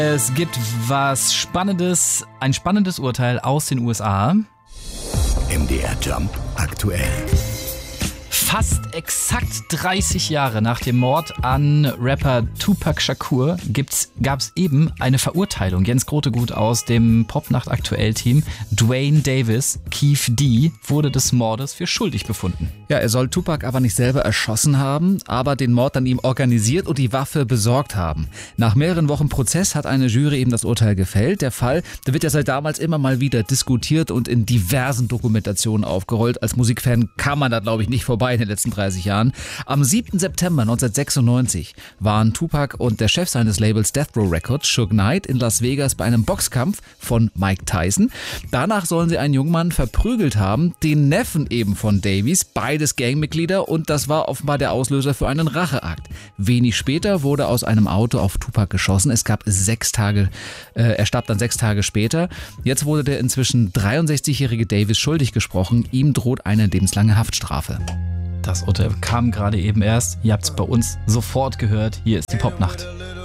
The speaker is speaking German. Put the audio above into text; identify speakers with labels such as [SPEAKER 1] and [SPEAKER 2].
[SPEAKER 1] Es gibt ein spannendes Urteil aus den USA.
[SPEAKER 2] MDR Jump aktuell.
[SPEAKER 1] Fast exakt 30 Jahre nach dem Mord an Rapper Tupac Shakur gab es eben eine Verurteilung. Jens Grotegut aus dem Popnacht-Aktuell-Team, Dwayne Davis, Keef D, wurde des Mordes für schuldig befunden.
[SPEAKER 3] Ja, er soll Tupac aber nicht selber erschossen haben, aber den Mord an ihm organisiert und die Waffe besorgt haben. Nach mehreren Wochen Prozess hat eine Jury eben das Urteil gefällt. Der Fall, der wird ja seit damals immer mal wieder diskutiert und in diversen Dokumentationen aufgerollt. Als Musikfan kam man da, glaube ich, nicht vorbei in den letzten 30 Jahren. Am 7. September 1996 waren Tupac und der Chef seines Labels Death Row Records, Suge Knight, in Las Vegas bei einem Boxkampf von Mike Tyson. Danach sollen sie einen jungen Mann verprügelt haben, den Neffen eben von Davies, beides Gangmitglieder, und das war offenbar der Auslöser für einen Racheakt. Wenig später wurde aus einem Auto auf Tupac geschossen. Er starb dann 6 Tage später. Jetzt wurde der inzwischen 63-jährige Davis schuldig gesprochen. Ihm droht eine lebenslange Haftstrafe.
[SPEAKER 1] Das Urteil kam gerade eben erst. Ihr habt es bei uns sofort gehört. Hier ist die Popnacht.